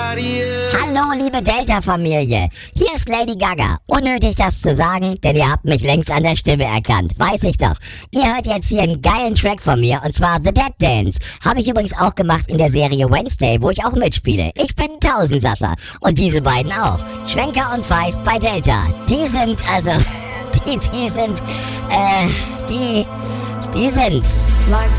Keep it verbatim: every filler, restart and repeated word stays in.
Hallo, liebe Delta-Familie. Hier ist Lady Gaga. Unnötig, das zu sagen, denn ihr habt mich längst an der Stimme erkannt. Weiß ich doch. Ihr hört jetzt hier einen geilen Track von mir, und zwar The Dead Dance. Habe ich übrigens auch gemacht in der Serie Wednesday, wo ich auch mitspiele. Ich bin Tausendsasser. Und diese beiden auch. Schwenker und Feist bei Delta. Die sind, also, die, die sind, äh, die, die sind... Like